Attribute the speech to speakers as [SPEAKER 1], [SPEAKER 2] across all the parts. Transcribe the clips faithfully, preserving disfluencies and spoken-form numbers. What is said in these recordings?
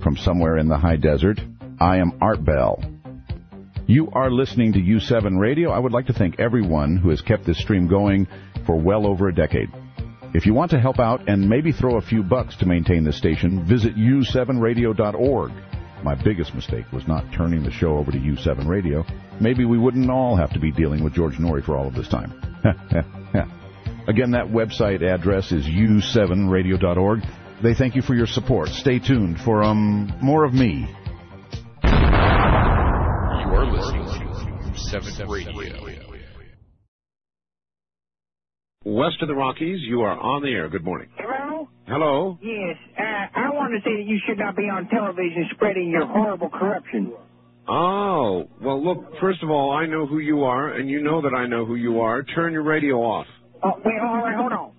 [SPEAKER 1] from somewhere in the high desert. I am Art Bell. You are listening to U seven Radio. I would like to thank everyone who has kept this stream going for well over a decade. If you want to help out and maybe throw a few bucks to maintain the station, visit u seven radio dot org. My biggest mistake was not turning the show over to U seven Radio. Maybe we wouldn't all have to be dealing with George Norrie for all of this time. Again, that website address is u seven radio dot org. They thank you for your support. Stay tuned for um more of me.
[SPEAKER 2] You are listening to U seven Radio.
[SPEAKER 3] West of the Rockies, you are on the air. Good morning.
[SPEAKER 4] Hello?
[SPEAKER 3] Hello?
[SPEAKER 4] Yes, uh, I want to say that you should not be on television spreading your horrible corruption.
[SPEAKER 3] Oh, well, look, first of all, I know who you are, and you know that I know who you are. Turn your radio off.
[SPEAKER 4] Oh, wait, all right, hold on.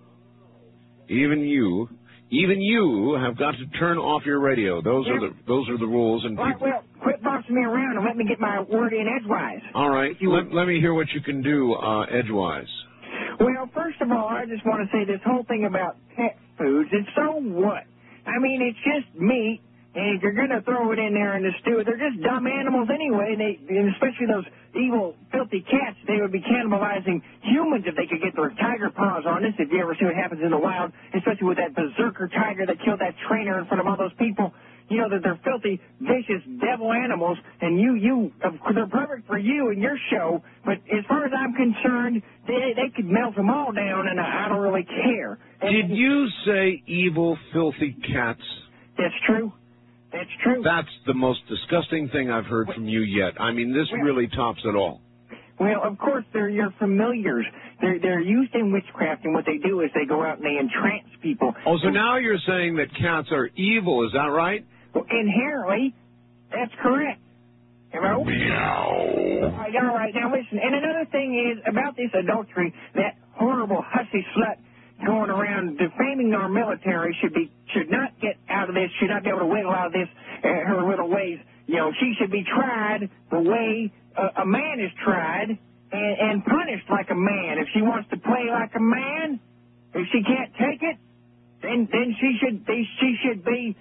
[SPEAKER 3] Even you, even you have got to turn off your radio. Those
[SPEAKER 4] yeah.
[SPEAKER 3] are the those are the rules. And
[SPEAKER 4] all right, well, quit bossing me around and let me get my word in edgewise.
[SPEAKER 3] All right, let, let me hear what you can do uh, edgewise.
[SPEAKER 4] Well, first of all, I just want to say this whole thing about pet foods, it's so what? I mean, it's just meat, and if you're going to throw it in there in the stew, they're just dumb animals anyway, they, and especially those evil, filthy cats, they would be cannibalizing humans if they could get their tiger paws on us, if you ever see what happens in the wild, especially with that berserker tiger that killed that trainer in front of all those people. You know, that they're filthy, vicious devil animals, and you, you, they're perfect for you and your show, but as far as I'm concerned, they, they could melt them all down, and I, I don't really care. And
[SPEAKER 3] Did you say evil, filthy cats?
[SPEAKER 4] That's true. That's true.
[SPEAKER 3] That's the most disgusting thing I've heard from you yet. I mean, this
[SPEAKER 4] well,
[SPEAKER 3] really tops it all.
[SPEAKER 4] Well, of course, they're your familiars. They're, they're used in witchcraft, and what they do is they go out and they entrance people.
[SPEAKER 3] Oh, so now you're saying that cats are evil, is that right?
[SPEAKER 4] Well, inherently, that's correct. Hello?
[SPEAKER 3] Meow.
[SPEAKER 4] All right, all right, now listen, and another thing is about this adultery, that horrible hussy slut going around defaming our military should be should not get out of this, should not be able to wiggle out of this, uh, her little ways. You know, she should be tried the way uh, a man is tried and, and punished like a man. If she wants to play like a man, if she can't take it, then then she should be, she should be.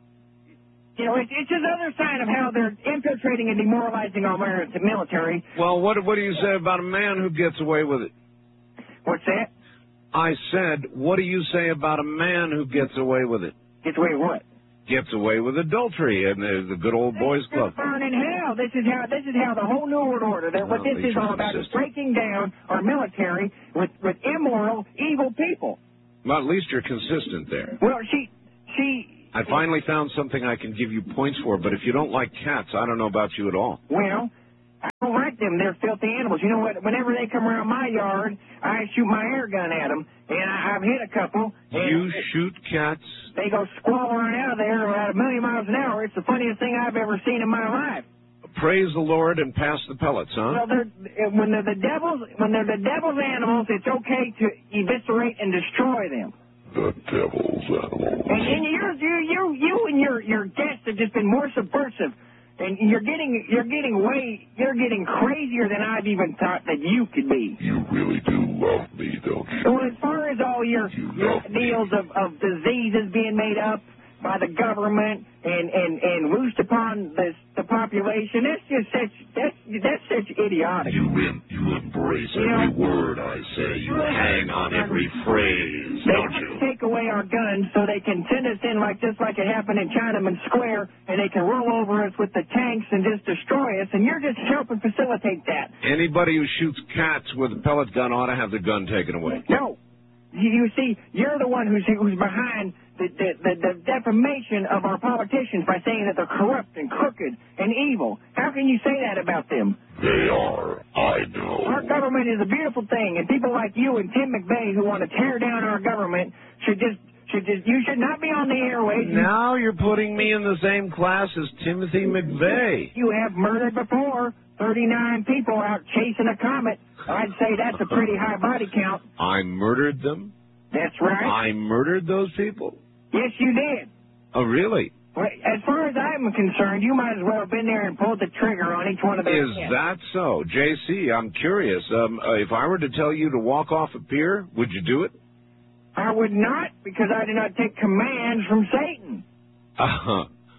[SPEAKER 4] You know, it's, it's just another sign of how they're infiltrating and demoralizing our military.
[SPEAKER 3] Well, what what do you say about a man who gets away with it?
[SPEAKER 4] What's that?
[SPEAKER 3] I said, what do you say about a man who gets away with it?
[SPEAKER 4] Gets away with what?
[SPEAKER 3] Gets away with adultery and the, the good old boys club.
[SPEAKER 4] Burn in hell. This is how this is how the whole New World Order. That
[SPEAKER 3] Well,
[SPEAKER 4] what this is all about is breaking down our military with with immoral, evil people.
[SPEAKER 3] Well, at least you're consistent there.
[SPEAKER 4] Well, she she.
[SPEAKER 3] I finally found something I can give you points for, but if you don't like cats, I don't know about you at all.
[SPEAKER 4] Well, I don't like them. They're filthy animals. You know what? Whenever they come around my yard, I shoot my air gun at them, and I, I've hit a couple.
[SPEAKER 3] You shoot cats?
[SPEAKER 4] They go squalling out of there at a million miles an hour. It's the funniest thing I've ever seen in my life.
[SPEAKER 3] Praise the Lord and pass the pellets, huh?
[SPEAKER 4] Well, they're, when they're the devil's, when they're the devil's animals, it's okay to eviscerate and destroy them.
[SPEAKER 5] The devil's animals.
[SPEAKER 4] And, and you're, you, you, you and your your guests have just been more subversive, and you're getting you're getting way you're getting crazier than I've even thought that you could be.
[SPEAKER 5] You really do love me, don't you?
[SPEAKER 4] Well, as far as all your,
[SPEAKER 5] You
[SPEAKER 4] your
[SPEAKER 5] love me.
[SPEAKER 4] deals of, of diseases being made up by the government and and and loosed upon the the population, that's just such that's that's such idiotic.
[SPEAKER 5] You in, you embrace
[SPEAKER 4] You
[SPEAKER 5] every
[SPEAKER 4] know-
[SPEAKER 5] word I say. You hang on every phrase,
[SPEAKER 4] They
[SPEAKER 5] don't
[SPEAKER 4] want
[SPEAKER 5] you?
[SPEAKER 4] to take away our guns so they can send us in like just like it happened in Chinaman Square, and they can roll over us with the tanks and just destroy us, and you're just helping facilitate that.
[SPEAKER 3] Anybody who shoots cats with a pellet gun ought to have the gun taken away.
[SPEAKER 4] No. You, you see, you're the one who's who's behind the, the, the, the defamation of our politicians by saying that they're corrupt and crooked and evil. How can you say that about them?
[SPEAKER 5] They are. I know.
[SPEAKER 4] Our government is a beautiful thing, and people like you and Tim McVeigh who want to tear down our government should just should just you should not be on the airways.
[SPEAKER 3] Now you're putting me in the same class as Timothy McVeigh.
[SPEAKER 4] You have murdered before thirty-nine people out chasing a comet. I'd say that's a pretty high body count.
[SPEAKER 3] I murdered them?
[SPEAKER 4] That's right.
[SPEAKER 3] I murdered those people?
[SPEAKER 4] Yes, you did.
[SPEAKER 3] Oh, really?
[SPEAKER 4] Well, as far as I'm concerned, you might as well have been there and pulled the trigger on each one of those.
[SPEAKER 3] Is
[SPEAKER 4] hits.
[SPEAKER 3] that so? J C, I'm curious. Um, uh, if I were to tell you to walk off a pier, would you do it?
[SPEAKER 4] I would not, because I do not take commands from Satan.
[SPEAKER 3] Uh-huh.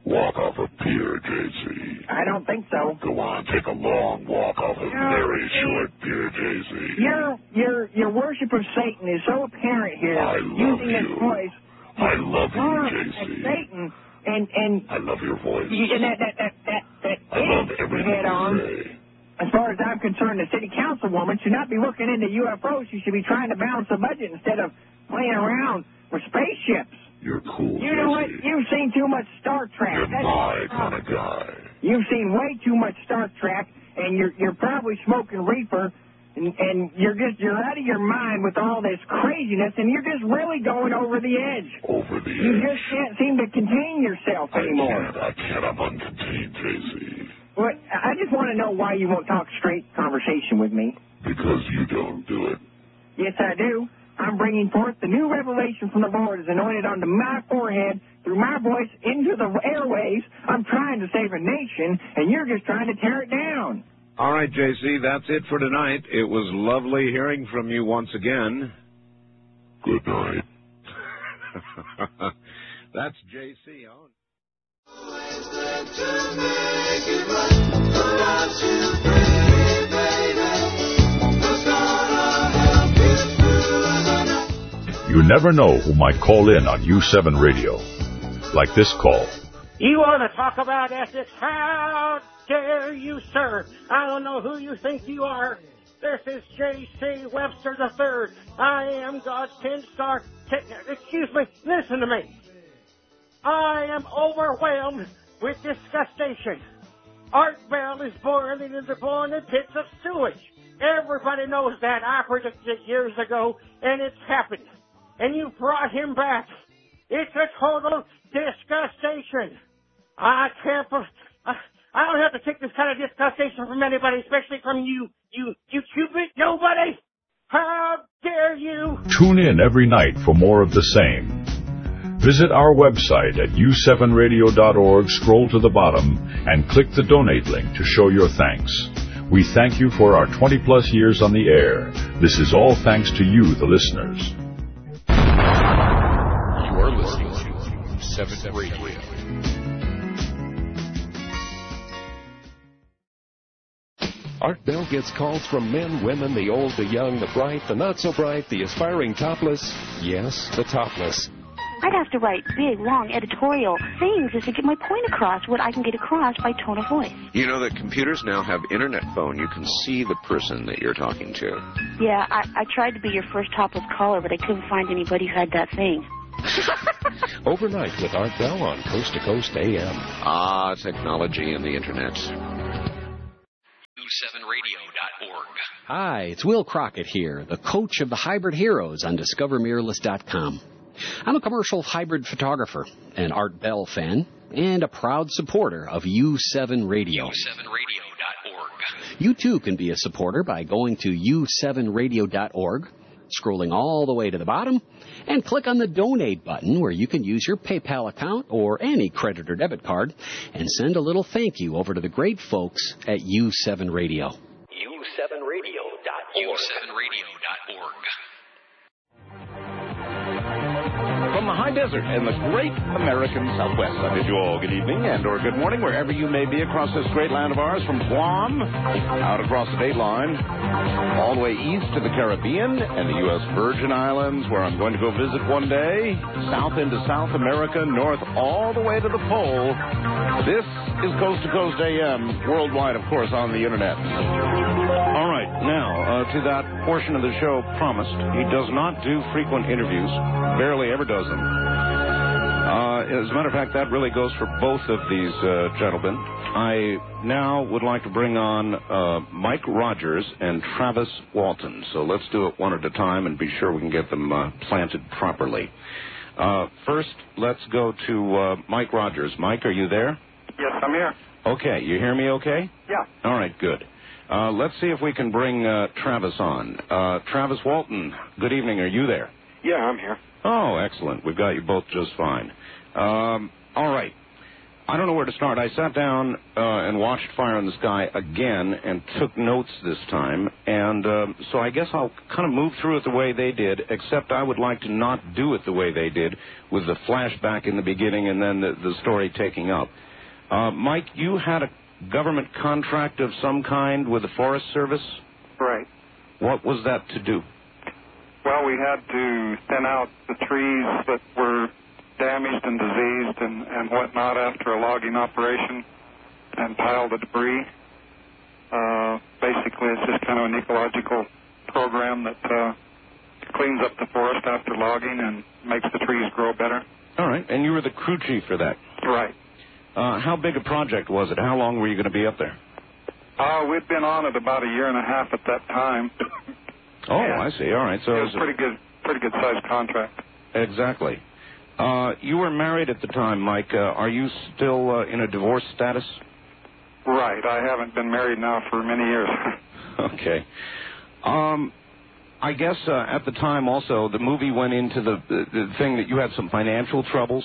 [SPEAKER 5] Walk off a pier, J C.
[SPEAKER 4] I don't think so.
[SPEAKER 5] Go on, take a long walk off a very short pier, J C.
[SPEAKER 4] Your your your worship of Satan is so apparent here.
[SPEAKER 5] I love
[SPEAKER 4] using
[SPEAKER 5] you.
[SPEAKER 4] this voice.
[SPEAKER 5] I love you, J C.
[SPEAKER 4] Satan and and
[SPEAKER 5] I love your voice.
[SPEAKER 4] and that that that that that
[SPEAKER 5] I love
[SPEAKER 4] is
[SPEAKER 5] everything
[SPEAKER 4] head on.
[SPEAKER 5] you say.
[SPEAKER 4] As far as I'm concerned, the city councilwoman should not be looking into U F Os. She should be trying to balance the budget instead of playing around with spaceships.
[SPEAKER 5] You're cool,
[SPEAKER 4] You know what?
[SPEAKER 5] J C.
[SPEAKER 4] You've seen too much Star Trek.
[SPEAKER 5] You're
[SPEAKER 4] That's
[SPEAKER 5] my kind of guy.
[SPEAKER 4] You've seen way too much Star Trek, and you're you're probably smoking reefer, and, and you're just you're out of your mind with all this craziness, and you're just really going over the edge.
[SPEAKER 5] Over the
[SPEAKER 4] You
[SPEAKER 5] edge.
[SPEAKER 4] just can't seem to contain yourself
[SPEAKER 5] I
[SPEAKER 4] anymore.
[SPEAKER 5] can't. I can't. I'm uncontained, J C.
[SPEAKER 4] What? I just want to know why you won't talk straight conversation with me.
[SPEAKER 5] Because you don't do it.
[SPEAKER 4] Yes, I do. I'm bringing forth the new revelation from the Lord is anointed onto my forehead through my voice into the airwaves. I'm trying to save a nation, and you're just trying to tear it down.
[SPEAKER 3] All right, J C, that's it for tonight. It was lovely hearing from you once again.
[SPEAKER 5] Good night.
[SPEAKER 3] That's J C on.
[SPEAKER 1] You never know who might call in on U seven Radio. Like this call.
[SPEAKER 6] You want to talk about ethics? How dare you, sir? I don't know who you think you are. This is J C Webster the third. I am God's ten-star... T- excuse me, listen to me. I am overwhelmed with disgustation. Art Bell is born in the born in pits of sewage. Everybody knows that. I predicted it years ago, and it's happened. And you brought him back. It's a total disgustation. I can't... I, I don't have to take this kind of disgustation from anybody, especially from you, you, you cupid nobody. How dare you?
[SPEAKER 1] Tune in every night for more of the same. Visit our website at u seven radio dot org, scroll to the bottom, and click the donate link to show your thanks. We thank you for our twenty plus years on the air. This is all thanks to you, the listeners.
[SPEAKER 2] You are listening to U seven Radio.
[SPEAKER 7] Art Bell gets calls from men, women, the old, the young, the bright, the not so bright, the aspiring topless. Yes, the topless.
[SPEAKER 8] I'd have to write big, long editorial things just to get my point across, what I can get across by tone of voice.
[SPEAKER 9] You know that computers now have internet phone. You can see the person that you're talking to.
[SPEAKER 8] Yeah, I, I tried to be your first topless caller, but I couldn't find anybody who had that thing.
[SPEAKER 7] Overnight with Art Bell on Coast to Coast A M.
[SPEAKER 9] Ah, technology and the internet.
[SPEAKER 10] U seven radio dot org.
[SPEAKER 11] Hi, it's Will Crockett here, the coach of the Hybrid Heroes on Discover Mirrorless dot com. I'm a commercial hybrid photographer, an Art Bell fan, and a proud supporter of U seven Radio.
[SPEAKER 10] U seven radio dot org.
[SPEAKER 11] You too can be a supporter by going to U seven radio dot org, scrolling all the way to the bottom, and click on the donate button where you can use your PayPal account or any credit or debit card and send a little thank you over to the great folks at U seven Radio.
[SPEAKER 10] U seven radio dot org. U seven radio dot org.
[SPEAKER 12] From the high desert and the great American Southwest, I bid you all good evening and or good morning wherever you may be across this great land of ours, from Guam out across the Dateline, all the way east to the Caribbean and the U S Virgin Islands, where I'm going to go visit one day, south into South America, north all the way to the pole. This is Coast to Coast A M, worldwide, of course, on the internet. All right, now uh, to that portion of the show promised. He does not do frequent interviews, barely ever does them. Uh, as a matter of fact, that really goes for both of these uh, gentlemen. I now would like to bring on uh, Mike Rogers and Travis Walton. So let's do it one at a time and be sure we can get them uh, planted properly. Uh, first, let's go to uh, Mike Rogers. Mike, are you there?
[SPEAKER 13] Yes, I'm here.
[SPEAKER 12] Okay, you hear me okay?
[SPEAKER 13] Yeah.
[SPEAKER 12] All right, good. Uh, let's see if we can bring uh, Travis on. Uh, Travis Walton, good evening. Are you there?
[SPEAKER 13] Yeah, I'm here.
[SPEAKER 12] Oh, excellent. We've got you both just fine. Um, all right. I don't know where to start. I sat down uh, and watched Fire in the Sky again and took notes this time. And uh, so I guess I'll kind of move through it the way they did, except I would like to not do it the way they did, with the flashback in the beginning and then the, the story taking up. Uh, Mike, you had a government contract of some kind with the Forest Service?
[SPEAKER 13] Right.
[SPEAKER 12] What was that to do?
[SPEAKER 13] Well, we had to thin out the trees that were damaged and diseased and, and whatnot after a logging operation and pile the debris. Uh, basically, it's just kind of an ecological program that uh, cleans up the forest after logging and makes the trees grow better.
[SPEAKER 12] All right, and you were the crew chief for that?
[SPEAKER 13] Right.
[SPEAKER 12] Uh, how big a project was it? How long were you going to be up there?
[SPEAKER 13] Uh, we'd been on it about a year and a half at that time.
[SPEAKER 12] Oh, I see. All right. So
[SPEAKER 13] it was a pretty good, pretty good sized contract.
[SPEAKER 12] Exactly. Uh, you were married at the time, Mike. Uh, are you still uh, in a divorce status?
[SPEAKER 13] Right. I haven't been married now for many years.
[SPEAKER 12] Okay. Um, I guess uh, at the time also the movie went into the, the the thing that you had some financial troubles.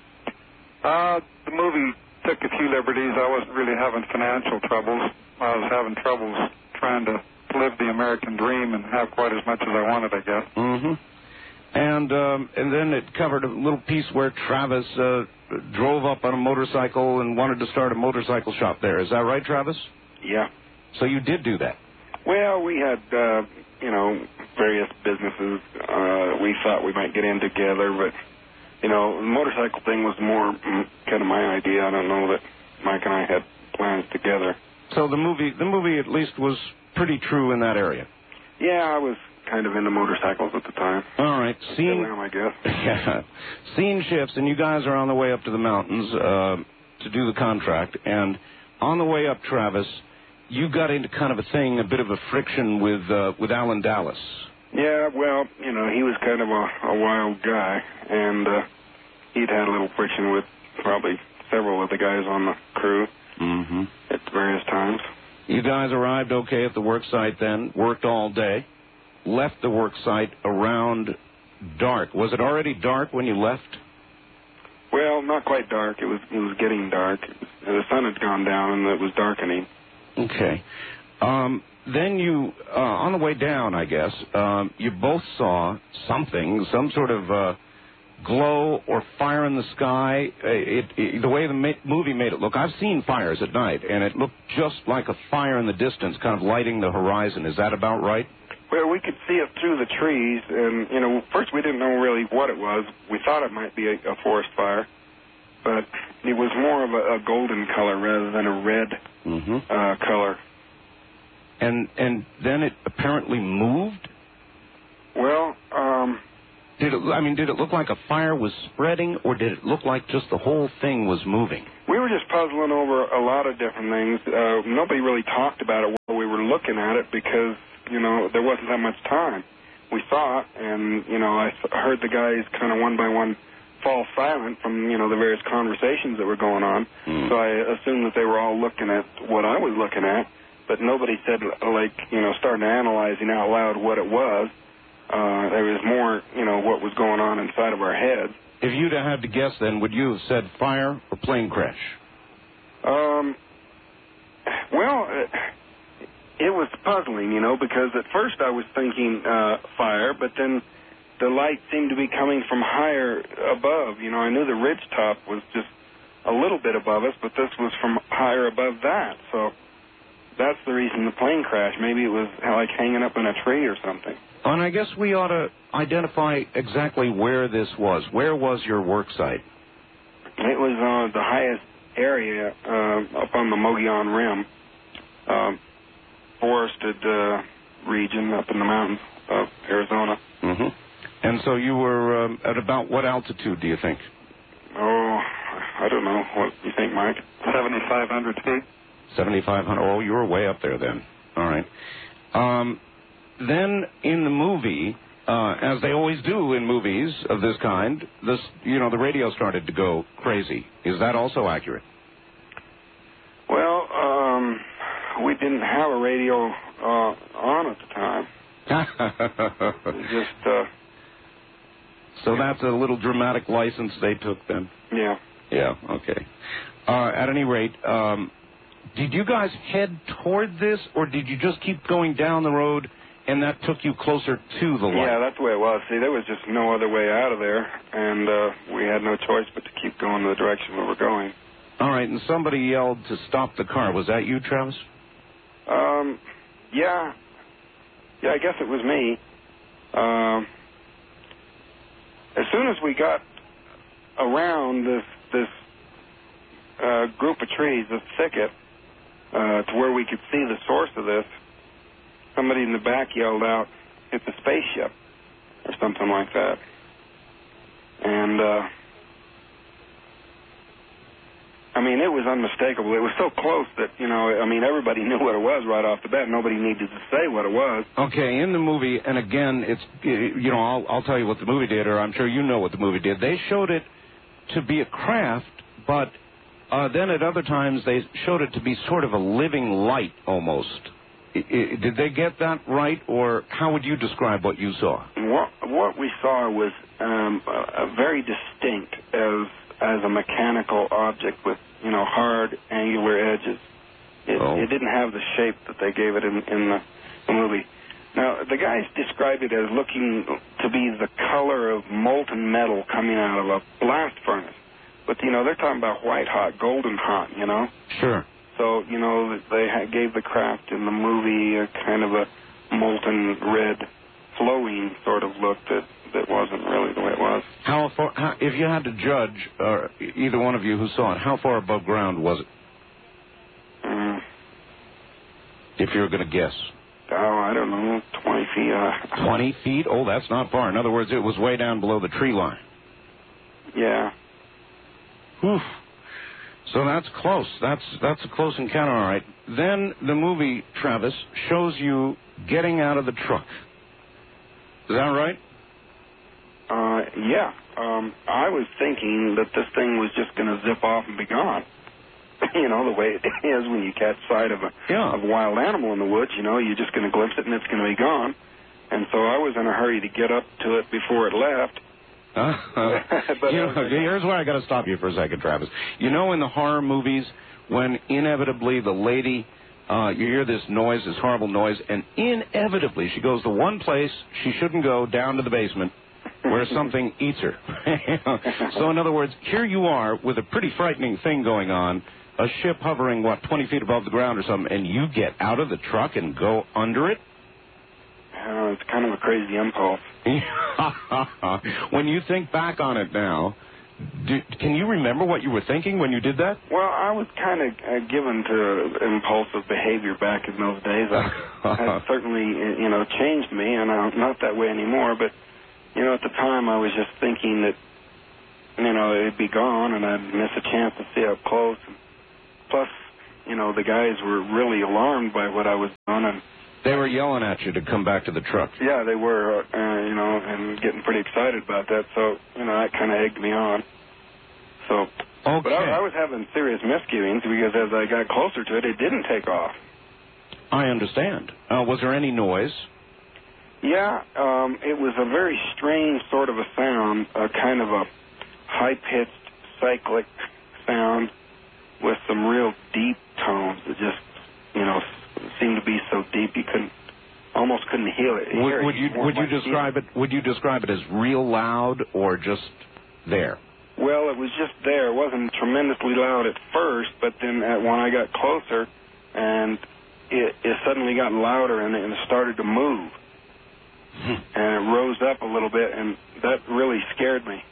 [SPEAKER 13] Uh, the movie took a few liberties. I wasn't really having financial troubles. I was having troubles trying to live the American dream and have quite as much as I wanted, I guess.
[SPEAKER 12] Mm-hmm. And um, and then it covered a little piece where Travis uh, drove up on a motorcycle and wanted to start a motorcycle shop there. Is that right, Travis?
[SPEAKER 14] Yeah.
[SPEAKER 12] So you did do that?
[SPEAKER 14] Well, we had, uh, you know, various businesses uh, we thought we might get in together, but, you know, the motorcycle thing was more mm, kind of my idea. I don't know that Mike and I had plans together.
[SPEAKER 12] So the movie, the movie at least was pretty true in that area?
[SPEAKER 14] Yeah, I was kind of into motorcycles at the time.
[SPEAKER 12] All right. Scene,
[SPEAKER 14] I guess.
[SPEAKER 12] Yeah. Scene shifts, and you guys are on the way up to the mountains uh, to do the contract. And on the way up, Travis, you got into kind of a thing, a bit of a friction with uh, with Alan Dallas.
[SPEAKER 14] Yeah, well, you know, he was kind of a, a wild guy, and uh, he'd had a little friction with probably several of the guys on the crew
[SPEAKER 12] mm-hmm.
[SPEAKER 14] at various times.
[SPEAKER 12] You guys arrived okay at the work site then, worked all day, left the work site around dark. Was it already dark when you left?
[SPEAKER 14] Well, not quite dark. It was it was getting dark. The sun had gone down and it was darkening.
[SPEAKER 12] Okay. Um, then you, uh, on the way down, I guess, um, you both saw something, some sort of uh, glow or fire in the sky. It, it, the way the ma- movie made it look, I've seen fires at night, and it looked just like a fire in the distance, kind of lighting the horizon. Is that about right?
[SPEAKER 14] Well, we could see it through the trees, and, you know, first we didn't know really what it was. We thought it might be a, a forest fire, but it was more of a, a golden color rather than a red
[SPEAKER 12] mm-hmm.
[SPEAKER 14] uh, color.
[SPEAKER 12] And and then it apparently moved?
[SPEAKER 14] Well, um...
[SPEAKER 12] Did it, I mean, did it look like a fire was spreading, or did it look like just the whole thing was moving?
[SPEAKER 14] We were just puzzling over a lot of different things. Uh, nobody really talked about it while we were looking at it because, you know, there wasn't that much time. We saw it, and, you know, I heard the guys kind of one by one fall silent from, you know, the various conversations that were going on.
[SPEAKER 12] Mm.
[SPEAKER 14] So I assumed that they were all looking at what I was looking at, but nobody said, like, you know, starting analyzing out loud what it was. Uh, there was more, you know, what was going on inside of our heads.
[SPEAKER 12] If you'd have had to guess, then, would you have said fire or plane crash?
[SPEAKER 14] Um, well, it, it was puzzling, you know, because at first I was thinking uh, fire, but then the light seemed to be coming from higher above. You know, I knew the ridge top was just a little bit above us, but this was from higher above that. So that's the reason the plane crashed. Maybe it was like hanging up in a tree or something.
[SPEAKER 12] And I guess we ought to identify exactly where this was. Where was your work site?
[SPEAKER 14] It was uh, the highest area uh, up on the Mogollon Rim, uh, forested uh, region up in the mountains of Arizona.
[SPEAKER 12] Mm-hmm. And so you were um, at about what altitude, do you think?
[SPEAKER 14] Oh, I don't know. What do you think, Mike? seventy-five hundred feet.
[SPEAKER 12] seventy-five hundred. Oh, you were way up there then. All right. Um... Then in the movie, uh, as they always do in movies of this kind, this you know the radio started to go crazy. Is that also accurate?
[SPEAKER 14] Well, um, we didn't have a radio uh, on at the time. Just uh,
[SPEAKER 12] so that's a little dramatic license they took then.
[SPEAKER 14] Yeah.
[SPEAKER 12] Yeah. Okay. Uh, at any rate, um, did you guys head toward this, or did you just keep going down the road, and that took you closer to the light?
[SPEAKER 14] Yeah, that's the way it was. See, there was just no other way out of there, and uh, we had no choice but to keep going the direction we were going.
[SPEAKER 12] All right, and somebody yelled to stop the car. Was that you, Travis?
[SPEAKER 14] Um, yeah. Yeah, I guess it was me. Um, as soon as we got around this this uh, group of trees, this thicket, uh, to where we could see the source of this, somebody in the back yelled out, "It's a spaceship," or something like that. And, uh, I mean, it was unmistakable. It was so close that, you know, I mean, everybody knew what it was right off the bat. Nobody needed to say what it was.
[SPEAKER 12] Okay, in the movie, and again, it's, you know, I'll, I'll tell you what the movie did, or I'm sure you know what the movie did. They showed it to be a craft, but uh, then at other times they showed it to be sort of a living light almost. I, I, did they get that right, or how would you describe what you saw?
[SPEAKER 14] What, what we saw was um, a, a very distinct as as a mechanical object with, you know, hard, angular edges. It,
[SPEAKER 12] oh.
[SPEAKER 14] it didn't have the shape that they gave it in, in the, the movie. Now, the guys described it as looking to be the color of molten metal coming out of a blast furnace. But, you know, they're talking about white hot, golden hot, you know?
[SPEAKER 12] Sure.
[SPEAKER 14] So, you know, they gave the craft in the movie a kind of a molten red, flowing sort of look that, that wasn't really the way it was.
[SPEAKER 12] How far, how, if you had to judge, or either one of you who saw it, how far above ground was it?
[SPEAKER 14] Mm.
[SPEAKER 12] If you were going to guess.
[SPEAKER 14] Oh, I don't know, twenty feet. Uh,
[SPEAKER 12] twenty feet? Oh, that's not far. In other words, it was way down below the tree line.
[SPEAKER 14] Yeah.
[SPEAKER 12] Whew. So that's close. That's that's a close encounter, all right. Then the movie, Travis, shows you getting out of the truck. Is that right?
[SPEAKER 14] Uh, yeah. Um, I was thinking that this thing was just going to zip off and be gone. You know, the way it is when you catch sight of a,
[SPEAKER 12] yeah.
[SPEAKER 14] of a wild animal in the woods, you know, you're just going to glimpse it and it's going to be gone. And so I was in a hurry to get up to it before it left.
[SPEAKER 12] Uh, you know, here's where I got to stop you for a second, Travis. You know, in the horror movies, when inevitably the lady, uh, you hear this noise, this horrible noise, and inevitably she goes to one place she shouldn't go, down to the basement, where something eats her. So, in other words, here you are with a pretty frightening thing going on, a ship hovering, what, twenty feet above the ground or something, and you get out of the truck and go under it?
[SPEAKER 14] Uh, it's kind of a crazy impulse.
[SPEAKER 12] When you think back on it now, do, can you remember what you were thinking when you did that?
[SPEAKER 14] Well, I was kind of uh, given to impulsive behavior back in those days. I had certainly, you know, changed me, and I'm not that way anymore. But, you know, at the time I was just thinking that, you know, it'd be gone, and I'd miss a chance to see it up close. Plus, you know, the guys were really alarmed by what I was doing, and
[SPEAKER 12] they were yelling at you to come back to the truck.
[SPEAKER 14] Yeah, they were, uh, you know, and getting pretty excited about that. So, you know, that kind of egged me on. So,
[SPEAKER 12] okay.
[SPEAKER 14] But I, I was having serious misgivings because as I got closer to it, it didn't take off.
[SPEAKER 12] I understand. Uh, was there any noise?
[SPEAKER 14] Yeah, um, it was a very strange sort of a sound, a kind of a high-pitched, cyclic sound with some real deep tones that just, you know, seemed to be so deep you couldn't, almost couldn't hear it.
[SPEAKER 12] Would, would you would you describe it? Would you describe it as real loud or just there?
[SPEAKER 14] Well, it was just there. It wasn't tremendously loud at first, but then at, when I got closer, and it, it suddenly got louder and it, and it started to move, and it rose up a little bit, and that really scared me.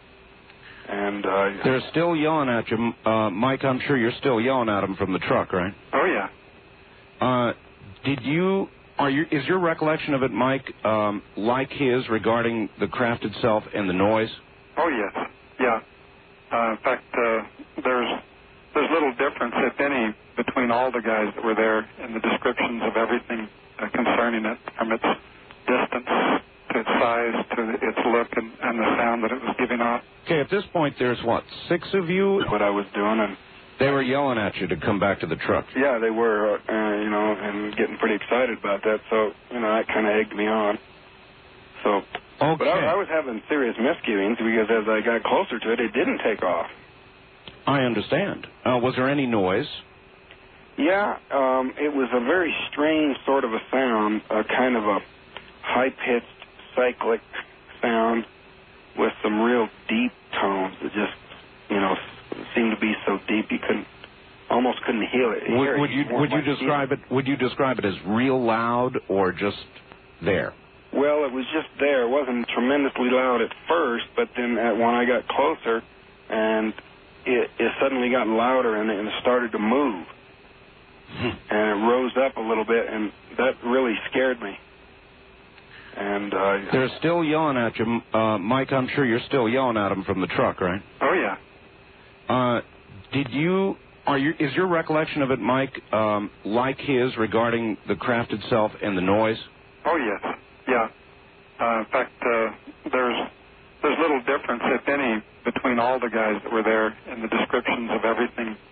[SPEAKER 14] And uh,
[SPEAKER 12] they're still yelling at you, uh, Mike. I'm sure you're still yelling at them from the truck, right?
[SPEAKER 14] Oh yeah.
[SPEAKER 12] Uh, did you, are you, is your recollection of it, Mike, um, like his regarding the craft itself and the noise?
[SPEAKER 13] Oh, yes. Yeah. Uh, in fact, uh, there's there's little difference, if any, between all the guys that were there in the descriptions of everything uh, concerning it, from its distance to its size to its look and, and the sound that it was giving off.
[SPEAKER 12] Okay, at this point, there's, what, six of you?
[SPEAKER 14] What I was doing, and
[SPEAKER 12] they were yelling at you to come back to the truck.
[SPEAKER 14] Yeah, they were, uh, you know, and getting pretty excited about that. So, you know, that kind of egged me on. So,
[SPEAKER 12] okay.
[SPEAKER 14] But I, I was having serious misgivings because as I got closer to it, it didn't take off.
[SPEAKER 12] I understand. Uh, was there any noise?
[SPEAKER 14] Yeah, um, it was a very strange sort of a sound, a kind of a high-pitched cyclic sound with some real deep tones that just, you know, seemed to be so deep you couldn't, almost couldn't hear it.
[SPEAKER 12] Would, would you would you describe it? Would you describe it as real loud or just there?
[SPEAKER 14] Well, it was just there. It wasn't tremendously loud at first, but then at, when I got closer, and it, it suddenly got louder and, and it started to move. And it rose up a little bit, and that really scared me. And uh,
[SPEAKER 12] they're still yelling at you, uh, Mike. I'm sure you're still yelling at them from the truck, right?
[SPEAKER 13] Oh yeah.
[SPEAKER 12] Uh, did you? Are you? Is your recollection of it, Mike, um, like his regarding the craft itself and the noise?
[SPEAKER 13] Oh yes. Yeah. Uh, in fact, uh, there's there's little difference, if any, between all the guys that were there in the descriptions of everything